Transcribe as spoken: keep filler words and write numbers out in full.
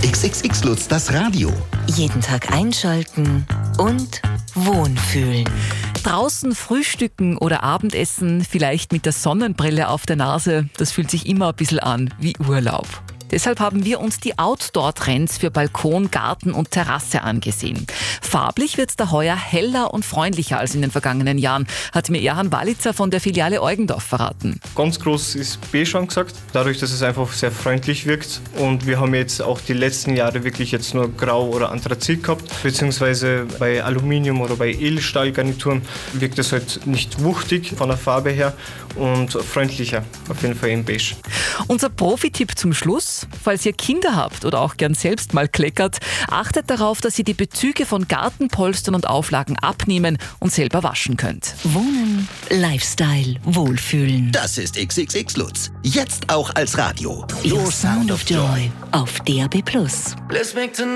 X X X Lutz, das Radio. Jeden Tag einschalten und wohnfühlen. Draußen frühstücken oder Abendessen, vielleicht mit der Sonnenbrille auf der Nase, das fühlt sich immer ein bisschen an wie Urlaub. Deshalb haben wir uns die Outdoor-Trends für Balkon, Garten und Terrasse angesehen. Farblich wird's da heuer heller und freundlicher als in den vergangenen Jahren, hat mir Erhan Walitzer von der Filiale Eugendorf verraten. Ganz groß ist beige angesagt, dadurch, dass es einfach sehr freundlich wirkt. Und wir haben jetzt auch die letzten Jahre wirklich jetzt nur Grau oder Anthrazit gehabt, beziehungsweise bei Aluminium oder bei Edelstahlgarnituren wirkt es halt nicht wuchtig von der Farbe her und freundlicher, auf jeden Fall in beige. Unser Profi-Tipp zum Schluss: Falls ihr Kinder habt oder auch gern selbst mal kleckert, achtet darauf, dass ihr die Bezüge von Gartenpolstern und Auflagen abnehmen und selber waschen könnt. Wohnen, Lifestyle, Wohlfühlen. Das ist X X X Lutz. Jetzt auch als Radio. Your Sound of Joy auf D A B plus.